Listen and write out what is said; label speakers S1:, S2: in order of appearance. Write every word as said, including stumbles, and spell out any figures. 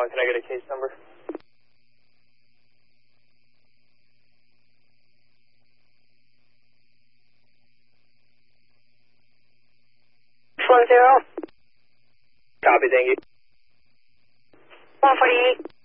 S1: one, can I get a case number?
S2: One zero.
S1: Copy, thank you.
S2: One forty-eight.